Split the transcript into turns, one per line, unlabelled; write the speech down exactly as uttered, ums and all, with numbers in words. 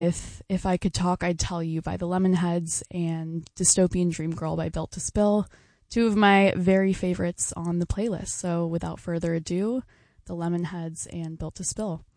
If if I Could Talk, I'd Tell You by the Lemonheads and Dystopian Dream Girl by Built to Spill, two of my very favorites on the playlist. So without further ado, the Lemonheads and Built to Spill.